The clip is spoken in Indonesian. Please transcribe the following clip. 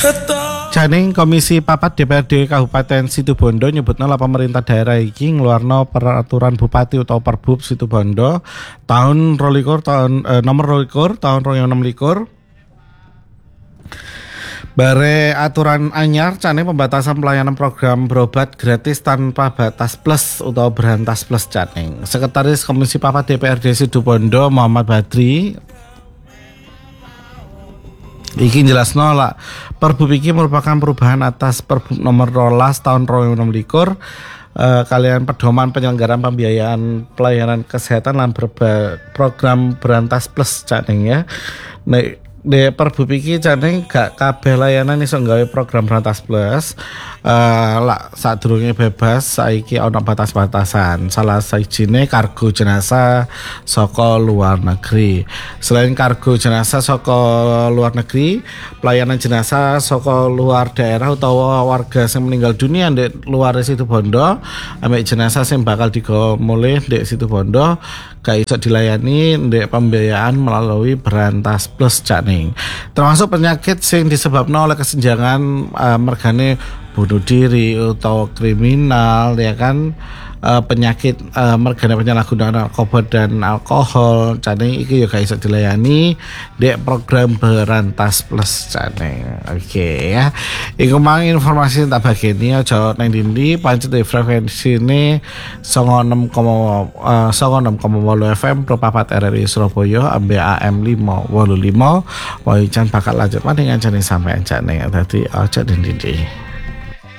Janing Komisi Papat DPRD Kabupaten Situbondo nyebutna lah pemerintah daerah iki ngeluarno peraturan bupati atau Perbub Situbondo tahun nomor 22 tahun 2016 bare aturan anyar cane pembatasan pelayanan program berobat gratis tanpa batas plus atau berantas plus Janing. Sekretaris Komisi Papat DPRD Situbondo Muhammad Badri iki jelasno lah Perbub iki merupakan perubahan atas Perbub nomor 12 tahun 2016 kalian pedoman penyelenggaraan pembiayaan pelayanan kesehatan dalam program berantas plus Janing ya. Di Perbub iki Janing gak kabeh layanan iso nggawe program berantas plus lah sadurunge bebas saiki ana batas-batasan. Salah sijine kargo jenazah saka luar negeri. Selain kargo jenazah saka luar negeri, pelayanan jenazah saka luar daerah utawa warga sing meninggal dunia ndek luar Situbondo ambek jenazah sing bakal digawa mulih ndek Situbondo gak iso dilayani ndek pembiayaan melalui berantas plus Janing. Termasuk penyakit sing disebabkan oleh kesenjangan mergane bunuh diri atau kriminal ya kan, penyakit mergane penyalahgunaan narkoba dan alkohol Janing iki ya gak iso dilayani dek program berantas plus Janing. Oke ya. Iku mang informasi tak bageni aja nang ndi pancet frekuensine 96,8 FM Propapat RRI Surabaya ambe AM 585 wae jan bakal lanjut maning ancane sampean Janing dadi aja ndi.